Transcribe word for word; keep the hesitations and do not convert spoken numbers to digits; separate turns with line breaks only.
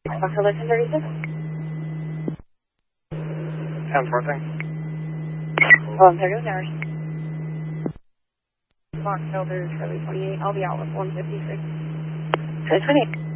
Foxtrot ten thirty-six.
ten fourteen.
Oh, I'm thirty hours. Fox Filter, Charlie twenty-eight. I'll be out with one fifty-six. Charlie twenty-eight.